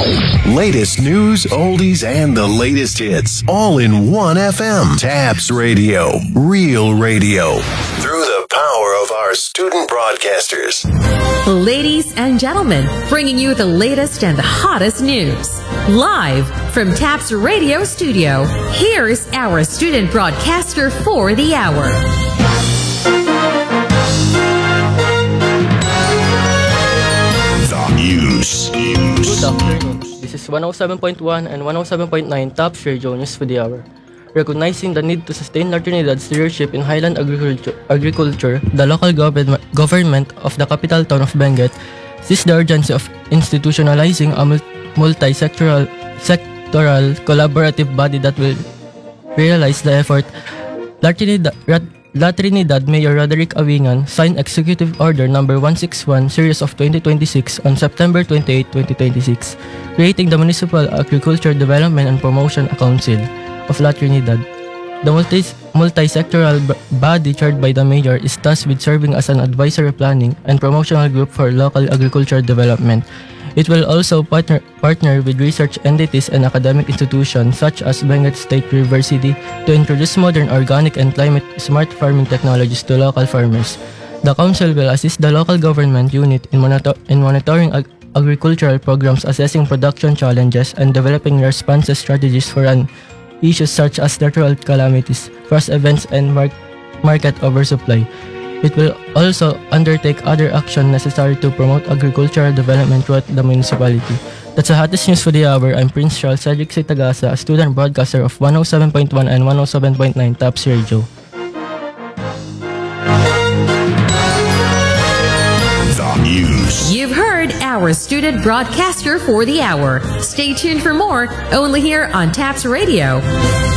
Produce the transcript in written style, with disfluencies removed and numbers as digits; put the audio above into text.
Latest news, oldies, and the latest hits, all in one FM. Tabs Radio, real radio. Through the power of our student broadcasters. Ladies and gentlemen, bringing you the latest and the hottest news. Live from Tabs Radio Studio, here's our student broadcaster for the hour. News. Good afternoon. This is 107.1 and 107.9 Tops Radio News for the hour. Recognizing the need to sustain La Trinidad's leadership in highland agriculture, the local government of the capital town of Benguet sees the urgency of institutionalizing a multi-sectoral collaborative body that will realize the effort. La Trinidad Mayor Roderick Awingan signed Executive Order No. 161 Series of 2026 on September 28, 2026, creating the Municipal Agriculture Development and Promotion Council of La Trinidad. The multi-sectoral body chaired by the Mayor is tasked with serving as an advisory planning and promotional group for local agriculture development. It will also partner with research entities and academic institutions such as Benguet State University to introduce modern organic and climate-smart farming technologies to local farmers. The council will assist the local government unit in monitoring agricultural programs, assessing production challenges, and developing response strategies for issues such as natural calamities, frost events, and market oversupply. It will also undertake other action necessary to promote agricultural development throughout the municipality. That's the hottest news for the hour. I'm Prince Charles Cedric Sitagasa, a student broadcaster of 107.1 and 107.9 Tops Radio. The news. You've heard our student broadcaster for the hour. Stay tuned for more, only here on Taps Radio.